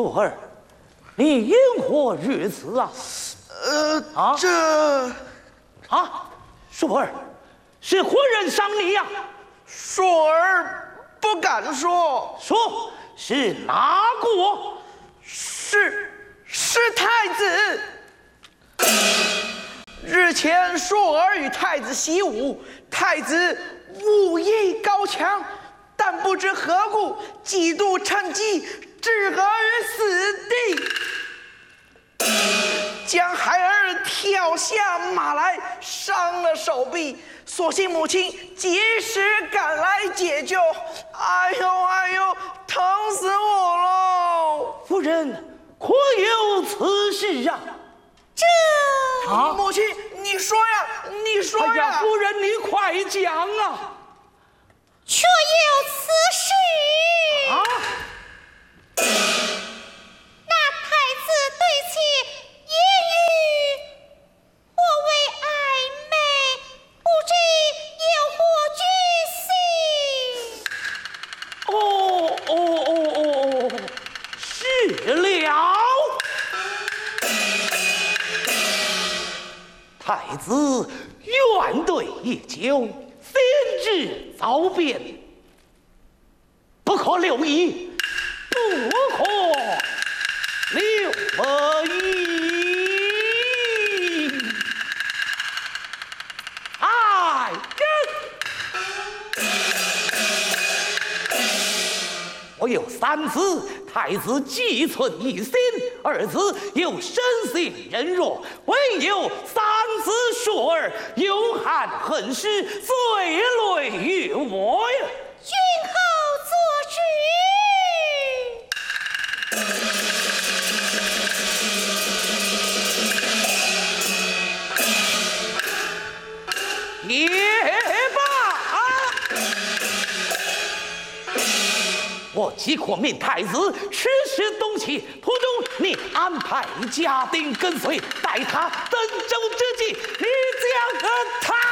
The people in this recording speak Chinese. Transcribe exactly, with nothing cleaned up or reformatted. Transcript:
硕儿，你因何如此啊？ 呃， 啊这啊，硕儿，是何人伤你呀、 硕儿不敢说， 说是哪国？ 是是太子。日前硕儿与太子习武，太子武艺高强，但不知何故几度趁机置儿于死地，将孩儿跳下马来，伤了手臂。所幸母亲及时赶来解救。哎呦哎呦，疼死我了！ 夫人，可有此事啊？ 这啊， 母亲，你说呀，你说哎呀， 呀！ 夫人，你快讲啊！ 确有此事。 啊， 那太子对其言语颇为暧昧，不知有何居心？ 哦哦哦哦哦，是了。太子怨对已久，先至遭变，不可留意，不可留意。爱人，我有三子，太子既存一心，二子又生性仁弱，唯有三子硕儿有憾恨事，遂累于我呀。 君后作之。 也罢，我即可命太子吃食东西，途中你安排家丁跟随，待他登舟之际，你将和他。